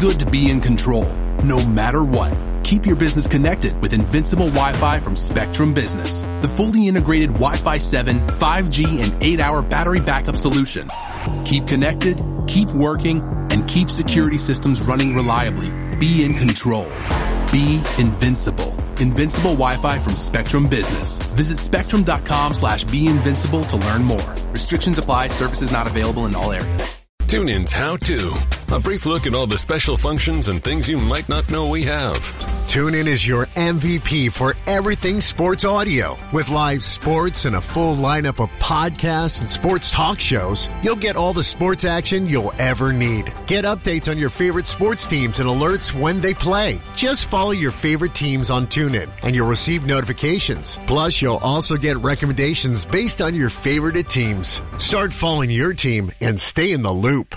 good to be in control, no matter what. Keep your business connected with Invincible Wi-Fi from Spectrum Business, the fully integrated Wi-Fi 7, 5G, and 8-hour battery backup solution. Keep connected, keep working, and keep security systems running reliably. Be in control. Be invincible. Invincible Wi-Fi from Spectrum Business. Visit spectrum.com/beinvincible to learn more. Restrictions apply. Services not available in all areas. TuneIn's How To. A brief look at all the special functions and things you might not know we have. TuneIn is your MVP for everything sports audio. With live sports and a full lineup of podcasts and sports talk shows, you'll get all the sports action you'll ever need. Get updates on your favorite sports teams and alerts when they play. Just follow your favorite teams on TuneIn and you'll receive notifications. Plus, you'll also get recommendations based on your favorite teams. Start following your team and stay in the loop.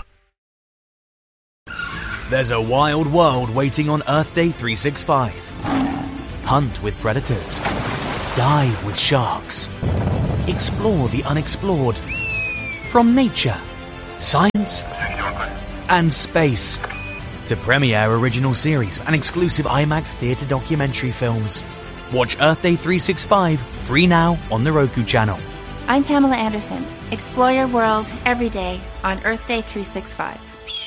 There's a wild world waiting on Earth Day 365. Hunt with predators. Dive with sharks. Explore the unexplored. From nature, science, and space. To premiere original series and exclusive IMAX theater documentary films. Watch Earth Day 365 free now on the Roku channel. I'm Pamela Anderson. Explore your world every day on Earth Day 365.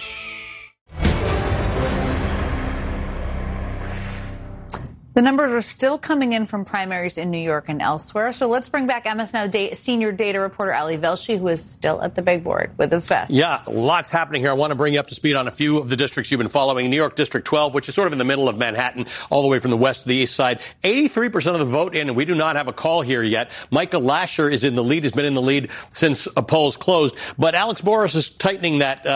The numbers are still coming in from primaries in New York and elsewhere. So let's bring back MS Now senior data reporter Ali Velshi, who is still at the big board with us best. Yeah, lots happening here. I want to bring you up to speed on a few of the districts you've been following. New York District 12, which is sort of in the middle of Manhattan, all the way from the west to the east side. 83% of the vote in, and we do not have a call here yet. Micah Lasher is in the lead, has been in the lead since polls closed. But Alex Boris is tightening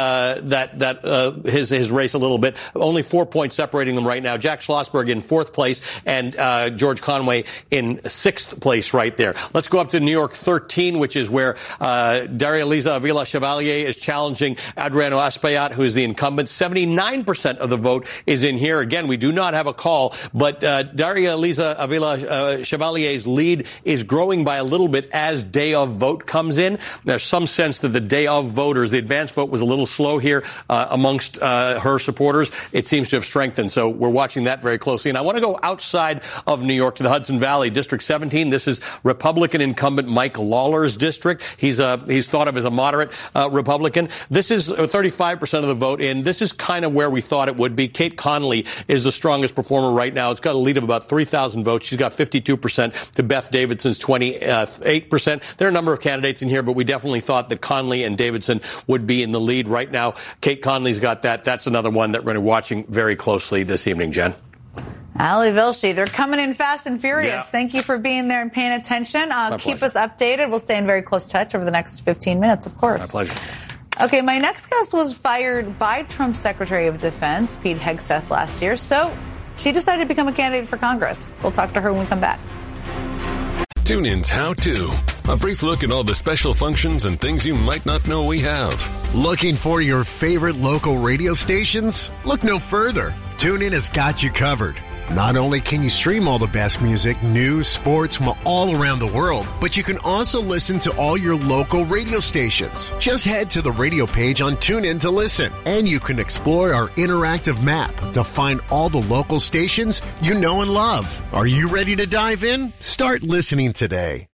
his race a little bit. Only 4 points separating them right now. Jack Schlossberg in fourth place, and George Conway in sixth place right there. Let's go up to New York 13, which is where Daria Liza Avila Chevalier is challenging Adriano Espaillat, who is the incumbent. 79% of the vote is in here. Again, we do not have a call, but Daria Liza Avila Chevalier's lead is growing by a little bit as day of vote comes in. There's some sense that the day of voters, the advance vote was a little slow here amongst her supporters. It seems to have strengthened, so we're watching that very closely. And I want to go outside of New York to the Hudson Valley, District 17. This is Republican incumbent Mike Lawler's district. He's thought of as a moderate Republican. This is 35% of the vote in. This is kind of where we thought it would be. Kate Connolly is the strongest performer right now. It's got a lead of about 3,000 votes. She's got 52% to Beth Davidson's 28%. There are a number of candidates in here, but we definitely thought that Connolly and Davidson would be in the lead right now. Kate Connolly's got that. That's another one that we're going to be watching very closely this evening, Jen. Ali Velshi, they're coming in fast and furious. Yeah. Thank you for being there and paying attention. Keep pleasure. us updated. We'll stay in very close touch over the next 15 minutes, of course. My pleasure. Okay, my next guest was fired by Trump's Secretary of Defense, Pete Hegseth, last year, so she decided to become a candidate for Congress. We'll talk to her when we come back. TuneIn's How To. A brief look at all the special functions and things you might not know we have. Looking for your favorite local radio stations? Look no further. TuneIn has got you covered. Not only can you stream all the best music, news, sports from all around the world, but you can also listen to all your local radio stations. Just head to the radio page on TuneIn to listen, and you can explore our interactive map to find all the local stations you know and love. Are you ready to dive in? Start listening today.